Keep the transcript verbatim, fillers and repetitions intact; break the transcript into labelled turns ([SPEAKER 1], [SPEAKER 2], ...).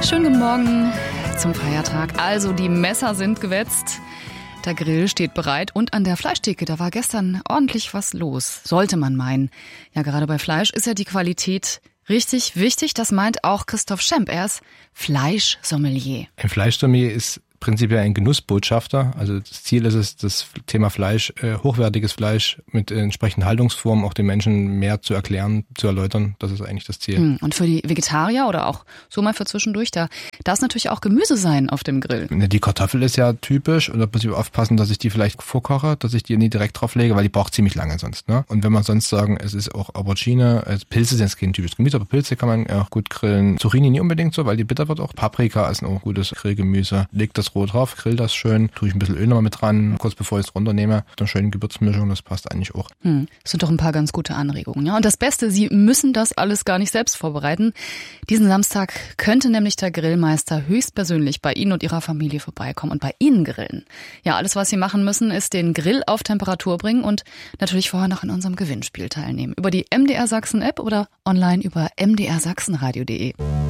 [SPEAKER 1] Schönen guten Morgen zum Feiertag. Also die Messer sind gewetzt, der Grill steht bereit und an der Fleischtheke, da war gestern ordentlich was los, sollte man meinen. Ja, gerade bei Fleisch ist ja die Qualität richtig wichtig, das meint auch Christoph Schemp, er ist Fleischsommelier.
[SPEAKER 2] Ein Fleischsommelier ist prinzipiell ein Genussbotschafter. Also das Ziel ist es, das Thema Fleisch, äh, hochwertiges Fleisch mit äh, entsprechenden Haltungsformen auch den Menschen mehr zu erklären, zu erläutern. Das ist eigentlich das Ziel.
[SPEAKER 1] Und für die Vegetarier oder auch so mal für zwischendurch, da darf es natürlich auch Gemüse sein auf dem Grill.
[SPEAKER 2] Die Kartoffel ist ja typisch und da muss ich aufpassen, dass ich die vielleicht vorkoche, dass ich die nie direkt drauf lege, weil die braucht ziemlich lange sonst. Ne? Und wenn man sonst sagen, es ist auch Aubergine, also Pilze sind jetzt kein typisches Gemüse, aber Pilze kann man auch gut grillen. Zucchini nie unbedingt so, weil die bitter wird auch. Paprika ist ein auch gutes Grillgemüse. Legt das roh drauf, grill das schön, tue ich ein bisschen Öl nochmal mit dran, kurz bevor ich es runternehme. Eine schöne Gewürzmischung, das passt eigentlich auch.
[SPEAKER 1] Hm, das sind doch ein paar ganz gute Anregungen. Ja? Und das Beste, Sie müssen das alles gar nicht selbst vorbereiten. Diesen Samstag könnte nämlich der Grillmeister höchstpersönlich bei Ihnen und Ihrer Familie vorbeikommen und bei Ihnen grillen. Ja, alles, was Sie machen müssen, ist den Grill auf Temperatur bringen und natürlich vorher noch in unserem Gewinnspiel teilnehmen. Über die M D R Sachsen App oder online über m d r sachsenradio punkt de.